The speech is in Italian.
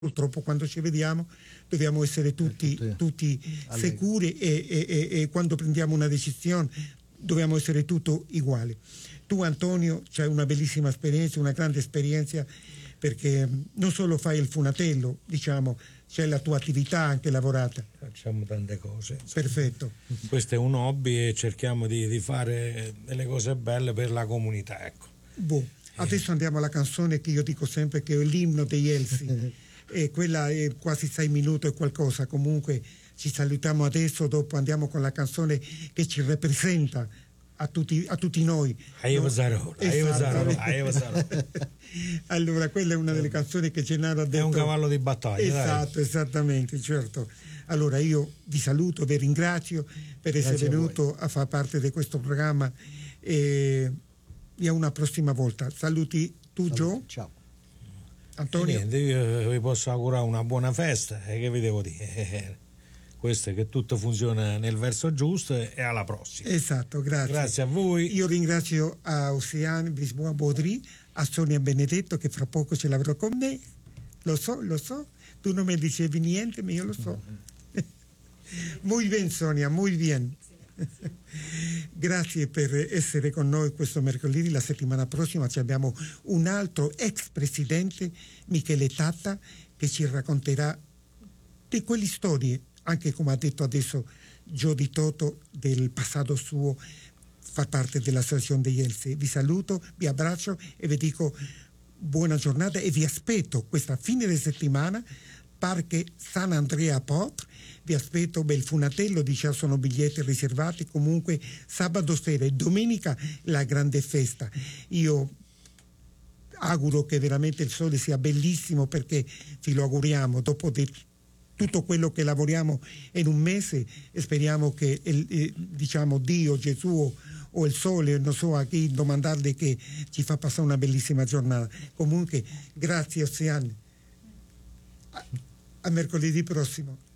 purtroppo quando ci vediamo dobbiamo essere tutti sicuri e quando prendiamo una decisione dobbiamo essere tutti uguali. Tu Antonio c'hai una bellissima esperienza, una grande esperienza, perché non solo fai il funatello, diciamo, c'è la tua attività anche lavorata. Facciamo tante cose. Perfetto. Questo è un hobby e cerchiamo di fare delle cose belle per la comunità, ecco. Adesso andiamo alla canzone che io dico sempre che è l'inno degli Elsi. E quella è quasi 6 minuti e qualcosa. Comunque ci salutiamo adesso, dopo andiamo con la canzone che ci rappresenta a tutti noi. Allora quella è una delle canzoni che Gennaro ha detto. È un cavallo di battaglia. Esatto, dai. esattamente, certo. Allora io vi saluto, vi ringrazio per essere venuto a far parte di questo programma e a una prossima volta. Saluti tu, Gio. Ciao. Antonio. Niente, io vi posso augurare una buona festa e che vi devo dire? Questo è che tutto funziona nel verso giusto e alla prossima. Esatto, grazie. Grazie a voi. Io ringrazio a Oceane Bisbois Baudry, a Sonia Benedetto che fra poco ce l'avrò con me. Lo so, tu non mi dicevi niente ma io lo so. Muy bien Sonia, muy bien. Grazie per essere con noi questo mercoledì. La settimana prossima abbiamo un altro ex presidente, Michele Tatta, che ci racconterà di quelle storie, anche come ha detto adesso Jody Toto, del passato suo, fa parte dell'associazione degli Elsi. Vi saluto, vi abbraccio e vi dico buona giornata e vi aspetto questa fine di settimana Parque San Andrea Port. Vi aspetto, bel funatello, diciamo, sono biglietti riservati, comunque sabato sera e domenica la grande festa. Io auguro che veramente il sole sia bellissimo, perché ci lo auguriamo dopo tutto quello che lavoriamo in un mese, e speriamo che diciamo Dio, Gesù o il sole, non so a chi domandarle, che ci fa passare una bellissima giornata. Comunque grazie Oceane, a mercoledì prossimo.